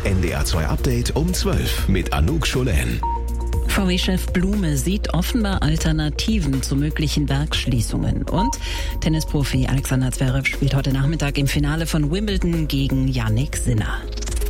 NDR 2 Update um 12 mit Anouk Scholen. VW-Chef Blume sieht offenbar Alternativen zu möglichen Werksschließungen. Und Tennisprofi Alexander Zverev spielt heute Nachmittag im Finale von Wimbledon gegen Jannik Sinner.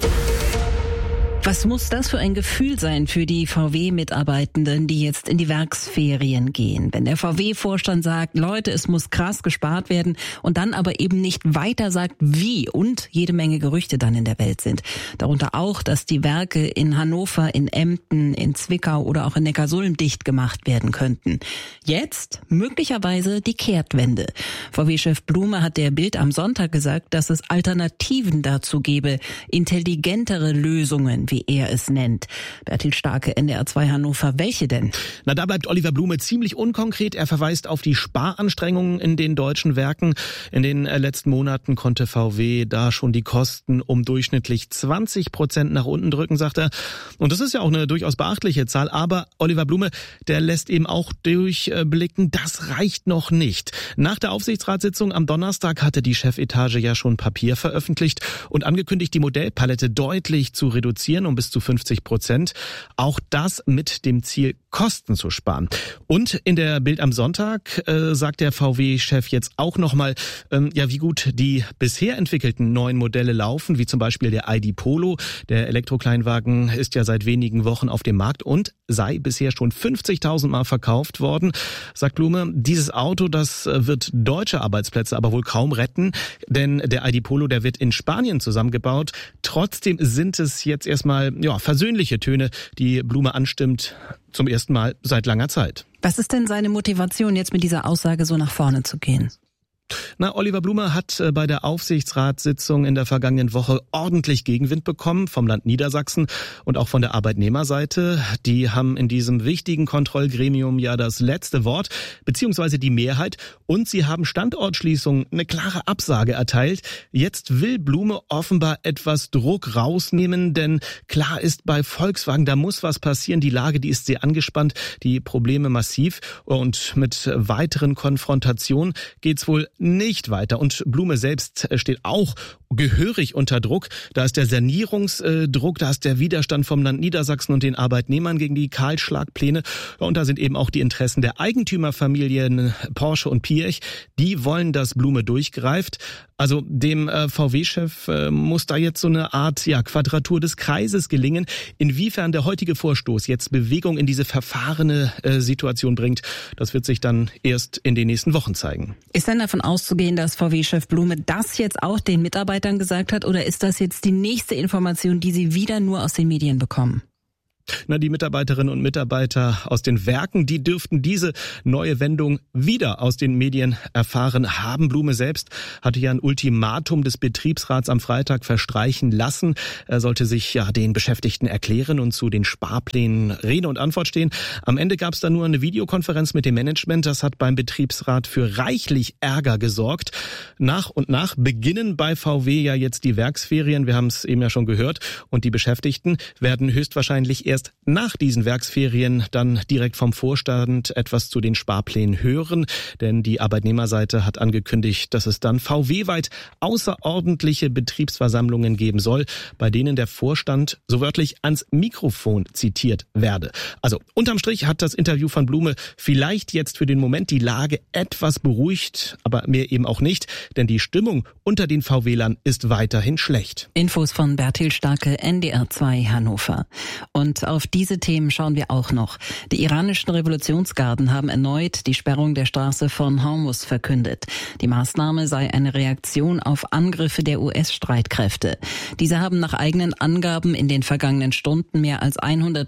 Was muss das für ein Gefühl sein für die VW-Mitarbeitenden, die jetzt in die Werksferien gehen? Wenn der VW-Vorstand sagt, Leute, es muss krass gespart werden und dann aber eben nicht weiter sagt, wie, und jede Menge Gerüchte dann in der Welt sind. Darunter auch, dass die Werke in Hannover, in Emden, in Zwickau oder auch in Neckarsulm dicht gemacht werden könnten. Jetzt möglicherweise die Kehrtwende. VW-Chef Blume hat der Bild am Sonntag gesagt, dass es Alternativen dazu gebe, intelligentere Lösungen, wie er es nennt. Bertil Starke, NDR 2 Hannover. Welche denn? Na, da bleibt Oliver Blume ziemlich unkonkret. Er verweist auf die Sparanstrengungen in den deutschen Werken. In den letzten Monaten konnte VW da schon die Kosten um durchschnittlich 20% nach unten drücken, sagt er. Und das ist ja auch eine durchaus beachtliche Zahl. Aber Oliver Blume, der lässt eben auch durchblicken, das reicht noch nicht. Nach der Aufsichtsratssitzung am Donnerstag hatte die Chefetage ja schon Papier veröffentlicht und angekündigt, die Modellpalette deutlich zu reduzieren, um bis zu 50%. Auch das mit dem Ziel, Kosten zu sparen. Und in der Bild am Sonntag sagt der VW-Chef jetzt auch nochmal, wie gut die bisher entwickelten neuen Modelle laufen, wie zum Beispiel der ID Polo. Der Elektrokleinwagen ist ja seit wenigen Wochen auf dem Markt und sei bisher schon 50.000 Mal verkauft worden, sagt Blume. Dieses Auto, das wird deutsche Arbeitsplätze aber wohl kaum retten, denn der ID Polo, der wird in Spanien zusammengebaut. Trotzdem sind es jetzt erstmal versöhnliche Töne, die Blume anstimmt, zum ersten Mal seit langer Zeit. Was ist denn seine Motivation, jetzt mit dieser Aussage so nach vorne zu gehen? Na, Oliver Blume hat bei der Aufsichtsratssitzung in der vergangenen Woche ordentlich Gegenwind bekommen vom Land Niedersachsen und auch von der Arbeitnehmerseite. Die haben in diesem wichtigen Kontrollgremium ja das letzte Wort, beziehungsweise die Mehrheit. Und sie haben Standortschließungen eine klare Absage erteilt. Jetzt will Blume offenbar etwas Druck rausnehmen, denn klar ist bei Volkswagen, da muss was passieren. Die Lage, die ist sehr angespannt, die Probleme massiv. Und mit weiteren Konfrontationen geht's wohl nicht weiter. Und Blume selbst steht auch gehörig unter Druck. Da ist der Sanierungsdruck, da ist der Widerstand vom Land Niedersachsen und den Arbeitnehmern gegen die Kahlschlagpläne. Und da sind eben auch die Interessen der Eigentümerfamilien Porsche und Piech. Die wollen, dass Blume durchgreift. Also dem VW-Chef muss da jetzt so eine Art Quadratur des Kreises gelingen. Inwiefern der heutige Vorstoß jetzt Bewegung in diese verfahrene Situation bringt, das wird sich dann erst in den nächsten Wochen zeigen. Ist denn davon auszugehen, dass VW-Chef Blume das jetzt auch den Mitarbeitern gesagt hat, oder ist das jetzt die nächste Information, die sie wieder nur aus den Medien bekommen? Na, die Mitarbeiterinnen und Mitarbeiter aus den Werken, die dürften diese neue Wendung wieder aus den Medien erfahren haben. Blume selbst hatte ja ein Ultimatum des Betriebsrats am Freitag verstreichen lassen. Er sollte sich den Beschäftigten erklären und zu den Sparplänen Rede und Antwort stehen. Am Ende gab es dann nur eine Videokonferenz mit dem Management. Das hat beim Betriebsrat für reichlich Ärger gesorgt. Nach und nach beginnen bei VW ja jetzt die Werksferien. Wir haben es eben ja schon gehört. Und die Beschäftigten werden höchstwahrscheinlich erst nach diesen Werksferien dann direkt vom Vorstand etwas zu den Sparplänen hören, denn die Arbeitnehmerseite hat angekündigt, dass es dann VW-weit außerordentliche Betriebsversammlungen geben soll, bei denen der Vorstand so wörtlich ans Mikrofon zitiert werde. Also unterm Strich hat das Interview von Blume vielleicht jetzt für den Moment die Lage etwas beruhigt, aber mehr eben auch nicht, denn die Stimmung unter den VW-Lern ist weiterhin schlecht. Infos von Bertil Starke, NDR 2 Hannover. Und auf diese Themen schauen wir auch noch. Die iranischen Revolutionsgarden haben erneut die Sperrung der Straße von Hormuz verkündet. Die Maßnahme sei eine Reaktion auf Angriffe der US-Streitkräfte. Diese haben nach eigenen Angaben in den vergangenen Stunden mehr als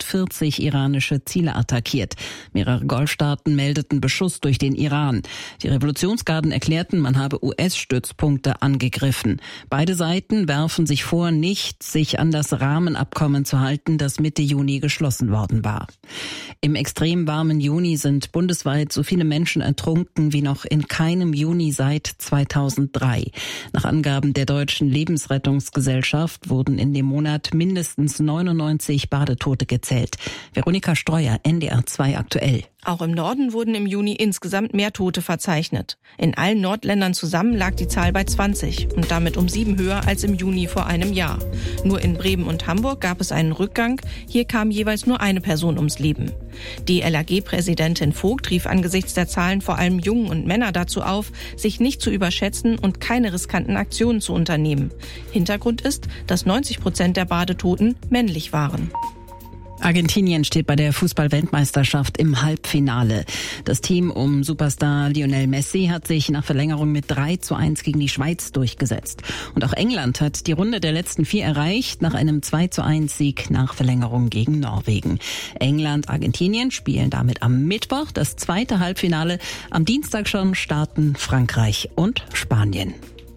140 iranische Ziele attackiert. Mehrere Golfstaaten meldeten Beschuss durch den Iran. Die Revolutionsgarden erklärten, man habe US-Stützpunkte angegriffen. Beide Seiten werfen sich vor, nicht sich an das Rahmenabkommen zu halten, das Mitte Juni geschlossen worden war. Im extrem warmen Juni sind bundesweit so viele Menschen ertrunken wie noch in keinem Juni seit 2003. Nach Angaben der Deutschen Lebensrettungsgesellschaft wurden in dem Monat mindestens 99 Badetote gezählt. Veronika Streuer, NDR 2 aktuell. Auch im Norden wurden im Juni insgesamt mehr Tote verzeichnet. In allen Nordländern zusammen lag die Zahl bei 20 und damit um 7 höher als im Juni vor einem Jahr. Nur in Bremen und Hamburg gab es einen Rückgang. Hier kam jeweils nur eine Person ums Leben. Die LAG-Präsidentin Vogt rief angesichts der Zahlen vor allem Jungen und Männer dazu auf, sich nicht zu überschätzen und keine riskanten Aktionen zu unternehmen. Hintergrund ist, dass 90% der Badetoten männlich waren. Argentinien steht bei der Fußball-Weltmeisterschaft im Halbfinale. Das Team um Superstar Lionel Messi hat sich nach Verlängerung mit 3:1 gegen die Schweiz durchgesetzt. Und auch England hat die Runde der letzten 4 erreicht, nach einem 2:1-Sieg nach Verlängerung gegen Norwegen. England, Argentinien spielen damit am Mittwoch das zweite Halbfinale. Am Dienstag schon starten Frankreich und Spanien.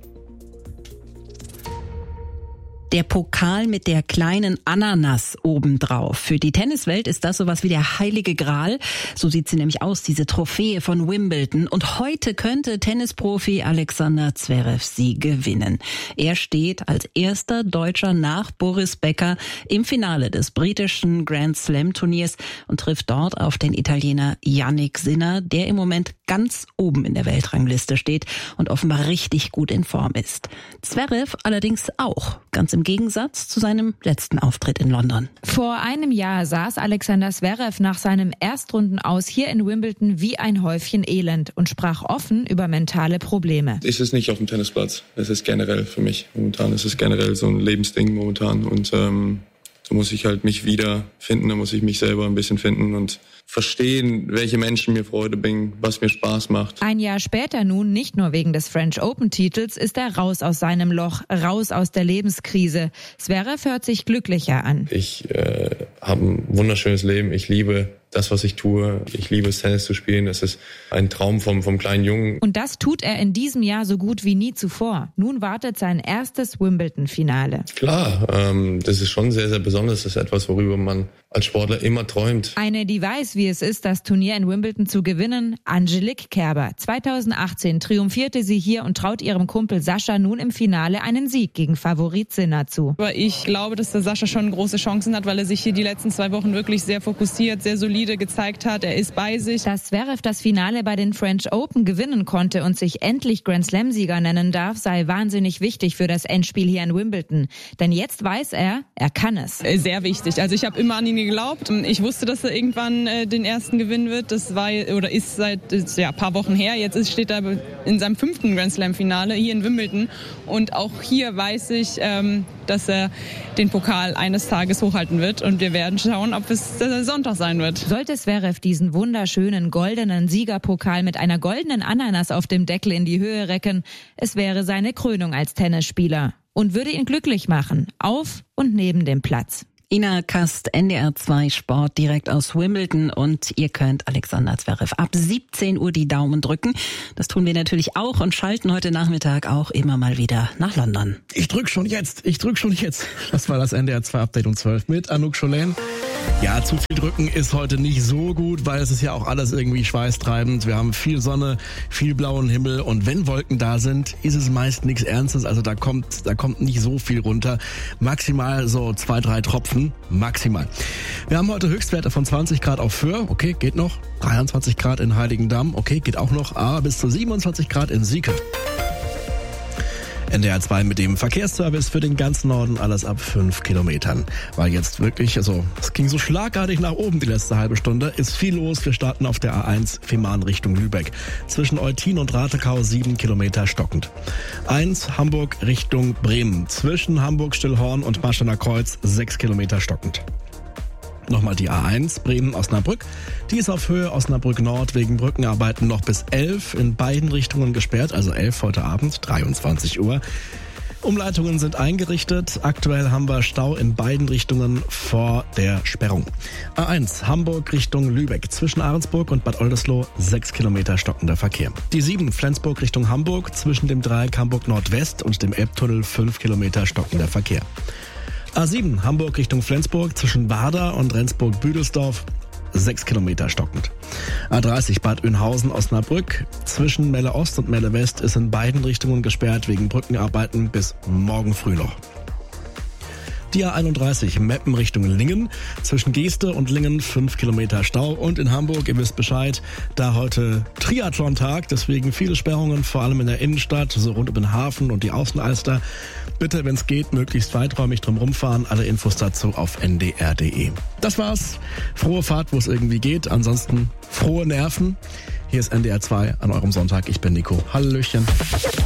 Der Pokal mit der kleinen Ananas obendrauf. Für die Tenniswelt ist das sowas wie der heilige Gral. So sieht sie nämlich aus, diese Trophäe von Wimbledon. Und heute könnte Tennisprofi Alexander Zverev sie gewinnen. Er steht als erster Deutscher nach Boris Becker im Finale des britischen Grand Slam Turniers und trifft dort auf den Italiener Jannik Sinner, der im Moment ganz oben in der Weltrangliste steht und offenbar richtig gut in Form ist. Zverev allerdings auch, ganz im Gegensatz zu seinem letzten Auftritt in London. Vor einem Jahr saß Alexander Zverev nach seinem Erstrundenaus hier in Wimbledon wie ein Häufchen Elend und sprach offen über mentale Probleme. Es ist nicht auf dem Tennisplatz, es ist generell für mich momentan. Es ist generell so ein Lebensding momentan und da muss ich halt mich wiederfinden, da muss ich mich selber ein bisschen finden und verstehen, welche Menschen mir Freude bringen, was mir Spaß macht. Ein Jahr später nun, nicht nur wegen des French Open-Titels, ist er raus aus seinem Loch, raus aus der Lebenskrise. Zverev hört sich glücklicher an. Ich habe ein wunderschönes Leben, ich liebe das, was ich tue. Ich liebe es, Tennis zu spielen. Das ist ein Traum vom kleinen Jungen. Und das tut er in diesem Jahr so gut wie nie zuvor. Nun wartet sein erstes Wimbledon-Finale. Klar, das ist schon sehr, sehr besonders. Das ist etwas, worüber man als Sportler immer träumt. Eine, die weiß, wie es ist, das Turnier in Wimbledon zu gewinnen, Angelique Kerber. 2018 triumphierte sie hier und traut ihrem Kumpel Sascha nun im Finale einen Sieg gegen Favorit Sinner zu. Aber ich glaube, dass der Sascha schon große Chancen hat, weil er sich hier die letzten 2 Wochen wirklich sehr fokussiert, sehr solide gezeigt hat. Er ist bei sich. Dass Zverev das Finale bei den French Open gewinnen konnte und sich endlich Grand Slam-Sieger nennen darf, sei wahnsinnig wichtig für das Endspiel hier in Wimbledon. Denn jetzt weiß er kann es. Sehr wichtig. Also ich habe immer an ihn geglaubt. Ich wusste, dass er irgendwann den ersten gewinnen wird. Das war oder ist seit ein paar Wochen her. Jetzt steht er in seinem 5. Grand Slam-Finale hier in Wimbledon. Und auch hier weiß ich, dass er den Pokal eines Tages hochhalten wird. Und wir werden schauen, ob es Sonntag sein wird. Sollte Zverev diesen wunderschönen goldenen Siegerpokal mit einer goldenen Ananas auf dem Deckel in die Höhe recken, es wäre seine Krönung als Tennisspieler und würde ihn glücklich machen, auf und neben dem Platz. Ina Kast, NDR 2 Sport direkt aus Wimbledon und ihr könnt Alexander Zverev ab 17 Uhr die Daumen drücken. Das tun wir natürlich auch und schalten heute Nachmittag auch immer mal wieder nach London. Ich drück schon jetzt. Das war das NDR 2 Update um 12 mit Anouk Scholen. Ja, zu viel drücken ist heute nicht so gut, weil es ist ja auch alles irgendwie schweißtreibend. Wir haben viel Sonne, viel blauen Himmel und wenn Wolken da sind, ist es meist nichts Ernstes. Also da kommt nicht so viel runter. Maximal so 2, 3 Tropfen. Maximal. Wir haben heute Höchstwerte von 20 Grad auf Föhr. Okay, geht noch. 23 Grad in Heiligendamm. Okay, geht auch noch. Aber bis zu 27 Grad in Sieke. NDR 2 mit dem Verkehrsservice für den ganzen Norden, alles ab 5 Kilometern. Weil jetzt wirklich, es ging so schlagartig nach oben die letzte halbe Stunde, ist viel los. Wir starten auf der A1 Fehmarn Richtung Lübeck. Zwischen Eutin und Ratekau 7 Kilometer stockend. 1 Hamburg Richtung Bremen. Zwischen Hamburg-Stillhorn und Marschener Kreuz 6 Kilometer stockend. Nochmal die A1 Bremen-Osnabrück. Die ist auf Höhe Osnabrück Nord wegen Brückenarbeiten noch bis 11 in beiden Richtungen gesperrt, also 11 heute Abend, 23 Uhr. Umleitungen sind eingerichtet. Aktuell haben wir Stau in beiden Richtungen vor der Sperrung. A1 Hamburg Richtung Lübeck. Zwischen Ahrensburg und Bad Oldesloe 6 Kilometer stockender Verkehr. Die 7 Flensburg Richtung Hamburg. Zwischen dem Dreieck Hamburg Nordwest und dem Elbtunnel 5 Kilometer stockender Verkehr. A7 Hamburg Richtung Flensburg zwischen Werder und Rendsburg-Büdelsdorf 6 Kilometer stockend. A30 Bad Oeynhausen-Osnabrück zwischen Melle Ost und Melle West ist in beiden Richtungen gesperrt wegen Brückenarbeiten bis morgen früh noch. Die A31 Meppen Richtung Lingen. Zwischen Geeste und Lingen 5 Kilometer Stau. Und in Hamburg, ihr wisst Bescheid, da heute Triathlon-Tag. Deswegen viele Sperrungen, vor allem in der Innenstadt, so rund um den Hafen und die Außenalster. Bitte, wenn es geht, möglichst weiträumig drum rumfahren. Alle Infos dazu auf ndr.de. Das war's. Frohe Fahrt, wo es irgendwie geht. Ansonsten frohe Nerven. Hier ist NDR 2 an eurem Sonntag. Ich bin Nico. Hallöchen.